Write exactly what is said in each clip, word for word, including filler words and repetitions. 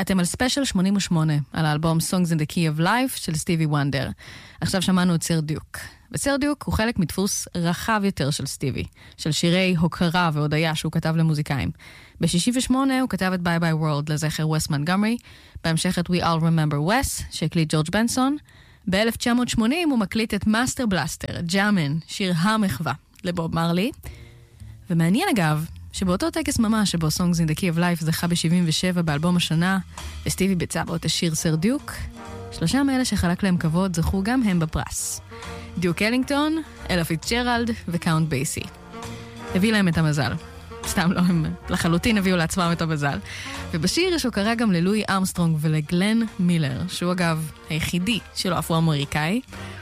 אתם על ספיישל שמונים ושמונה, על האלבום Songs in the Key of Life של סטיבי וונדר. עכשיו שמענו את סר דיוק. וסר דיוק הוא חלק מדפוס רחב יותר של סטיבי, של שירי הוקרה והודיה שהוא כתב למוזיקאים. ב-שישים ושמונה הוא כתב את Bye Bye World לזכר וס מונטגומרי, בהמשך את We All Remember Wes, שהקליט ג'ורג' בנסון. ב-אלף תשע מאות שמונים הוא מקליט את מאסטר בלאסטר, את ג'אמן, שיר המחווה, לבוב מרלי. ומעניין אגב, שבאותו טקס ממש שבו Songs in the Key of Life זכה ב-שבעים ושבע באלבום השנה, וסטיבי ביצע בו את השיר סר דיוק, שלושה מאלה שחלק להם כבוד זכו גם הם בפרס. דיוק אלינגטון, אלה פיצ'רלד וקאונט בייסי. הביא להם את המזל. סתם לא, הם לחלוטין הביאו לעצמם את המזל. ובשיר יש הוקרה גם ללואי ארמסטרונג ולגלן מילר, שהוא אגב היחידי שלו אפרו-אמריקאי.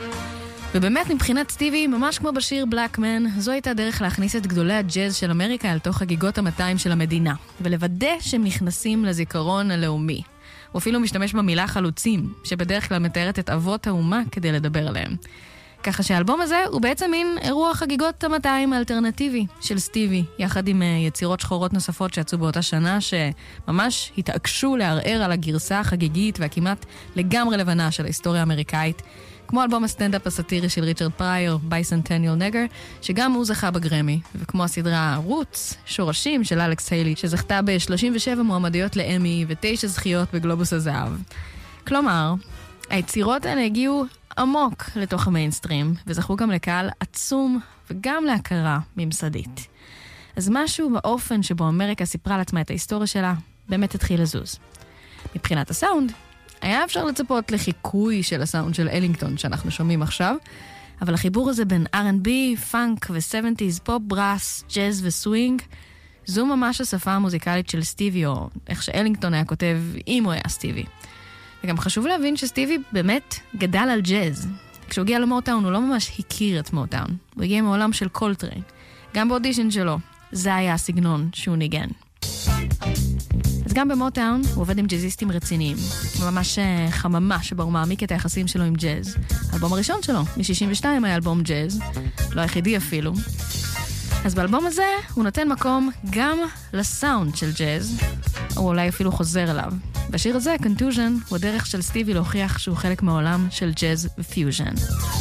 ובאמת מבחינת סטיבי, ממש כמו בשיר בלקמן, זו הייתה דרך להכניס את גדולי הג'אז של אמריקה אל תוך חגיגות המאתיים של המדינה, ולוודא שהם נכנסים לזיכרון הלאומי. הוא אפילו משתמש במילה חלוצים, שבדרך כלל מתארת את אבות האומה כדי לדבר עליהם. ככה שהאלבום הזה הוא בעצם מין אירוע חגיגות המאתיים האלטרנטיבי של סטיבי, יחד עם יצירות שחורות נוספות שיצאו באותה שנה, שממש התעקשו לערער על הגרסה החגיגית והכמעט לגמרי לבנה של ההיסטוריה האמריקאית, כמו אלבום הסטנדאפ הסאטירי של ריצ'רד פרייר, Bicentennial נגר, שגם הוא זכה בגרמי, וכמו הסדרה רוץ, שורשים של אלכס היילי, שזכתה ב-שלושים ושבע מועמדויות לאמי ותשע זכיות בגלובוס הזהב. כלומר, היצירות האלה הגיעו עמוק לתוך המיינסטרים, וזכו גם לקהל עצום וגם להכרה ממסדית. אז משהו באופן שבו אמריקה סיפרה לעצמה את ההיסטוריה שלה, באמת התחיל לזוז. מבחינת הסאונד, היה אפשר לצפות לחיקוי של הסאונד של אלינגטון שאנחנו שומעים עכשיו, אבל החיבור הזה בין אר אנד בי, פאנק ו-שבעים, פופ ברס, ג'אז וסווינג, זו ממש השפה המוזיקלית של סטיבי, או איך שאלינגטון היה כותב אם הוא היה סטיבי. וגם חשוב להבין שסטיבי באמת גדל על ג'אז. כשהוא הגיע למוטאון הוא לא ממש הכיר את מוטאון, הוא הגיע מעולם של קולטריין. גם באודישן שלו, זה היה הסגנון שהוא ניגן. אז גם במוטאון הוא עובד עם ג'אזיסטים רציניים, ממש חממה שבה הוא מעמיק את היחסים שלו עם ג'אז. האלבום הראשון שלו, מ-שישים ושתיים, היה אלבום ג'אז, לא היחידי אפילו. אז באלבום הזה הוא נותן מקום גם לסאונד של ג'אז, או אולי אפילו חוזר אליו. בשיר הזה, Contusion, הוא הדרך של סטיבי להוכיח שהוא חלק מהעולם של ג'אז ופיוז'ן.